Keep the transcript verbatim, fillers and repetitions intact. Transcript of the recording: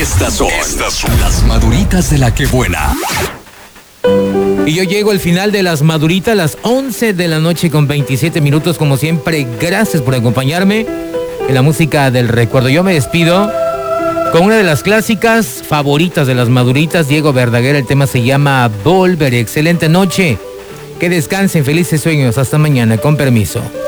Estas son, Estas son las maduritas de la que buena. Y yo llego al final de las maduritas a las once de la noche con veintisiete minutos. Como siempre, gracias por acompañarme en la música del recuerdo. Yo me despido con una de las clásicas favoritas de las maduritas, Diego Verdaguer. El tema se llama Volveré. Excelente noche. Que descansen, felices sueños. Hasta mañana, con permiso.